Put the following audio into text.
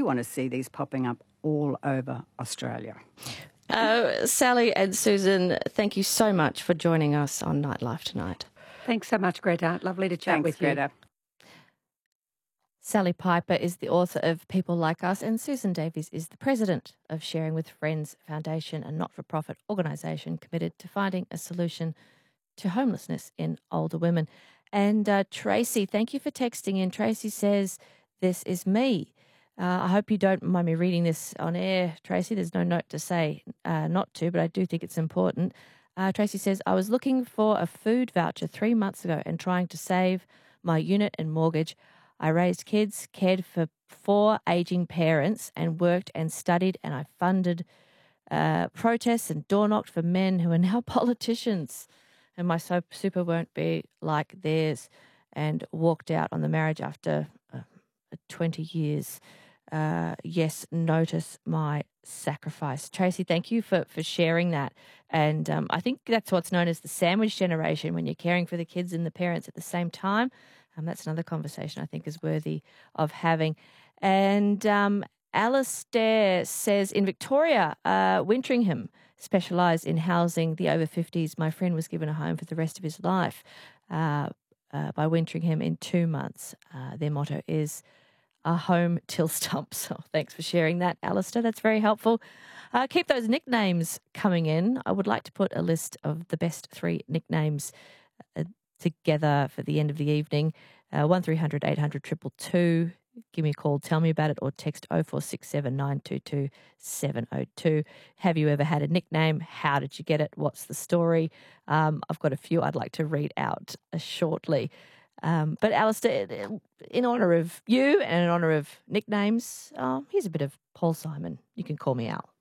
you want to see these popping up all over Australia. Sally and Susan, thank you so much for joining us on Nightlife tonight. Thanks so much, Greta. Lovely to chat with you. Greta. Sally Piper is the author of People Like Us, and Susan Davies is the president of Sharing with Friends Foundation, a not-for-profit organisation committed to finding a solution to homelessness in older women. And Tracy, thank you for texting in. Tracy says, "This is me." I hope you don't mind me reading this on air, Tracy. There's no note to say not to, but I do think it's important. Tracy says, "I was looking for a food voucher 3 months ago and trying to save my unit and mortgage. I raised kids, cared for 4 ageing parents, and worked and studied, and I funded protests and door knocked for men who are now politicians. And my super won't be like theirs," and walked out on the marriage after 20 years. Yes, notice my sacrifice. Tracy, thank you for sharing that. And I think that's what's known as the sandwich generation, when you're caring for the kids and the parents at the same time. That's another conversation I think is worthy of having. And Alistair says, in Victoria, Wintringham specialised in housing the over 50s. My friend was given a home for the rest of his life by Wintringham in 2 months. Their motto is a home till stumps. So thanks for sharing that, Alistair. That's very helpful. Keep those nicknames coming in. I would like to put a list of the best 3 nicknames together for the end of the evening. 1300 800 222. Give me a call, tell me about it, or text 0467 922 702. Have you ever had a nickname? How did you get it? What's the story? I've got a few I'd like to read out shortly. But Alistair, in honour of you and in honour of nicknames, here's a bit of Paul Simon. You can call me Al.